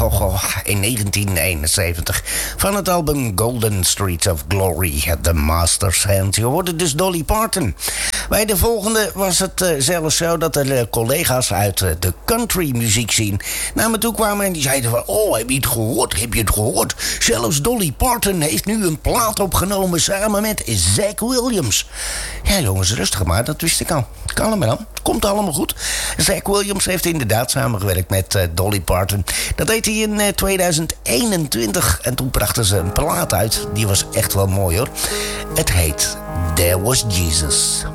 in 1971 van het album Golden Streets of Glory, The Master's Hand. Je hoorde dus Dolly Parton. Bij de volgende was het zelfs zo dat er collega's uit de country muziek zien naar me toe kwamen en die zeiden van, oh, heb je het gehoord? Heb je het gehoord? Zelfs Dolly Parton heeft nu een plaat opgenomen samen met Zach Williams. Ja, jongens, rustig maar, dat wist ik al. Kalm maar dan, komt allemaal goed. Zach Williams heeft inderdaad samengewerkt met Dolly Parton. Dat deed hij in 2021 en toen brachten ze een plaat uit. Die was echt wel mooi hoor. Het heet There Was Jesus.